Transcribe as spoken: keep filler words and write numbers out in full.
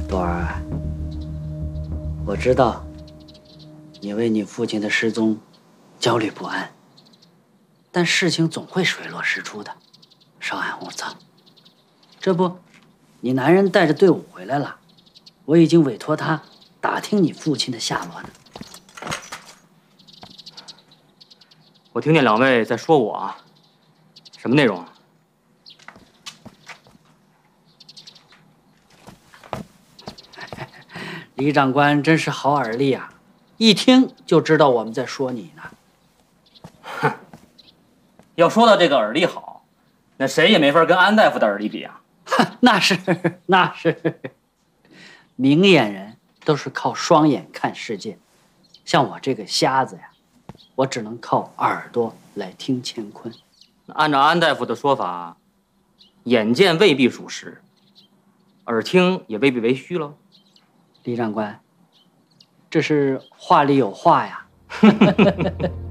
朵儿，我知道你为你父亲的失踪焦虑不安，但事情总会水落石出的，稍安勿躁。这不，你男人带着队伍回来了，我已经委托他打听你父亲的下落呢。 我听见两位在说我啊，什么内容啊？ 李长官真是好耳力啊，一听就知道我们在说你呢。 哼，要说到这个耳力好，那谁也没法跟安大夫的耳力比啊。 那是那是，明眼人都是靠双眼看世界，像我这个瞎子呀，我只能靠耳朵来听乾坤。 按照安大夫的说法，眼见未必属实，耳听也未必为虚喽。 李长官，这是话里有话呀。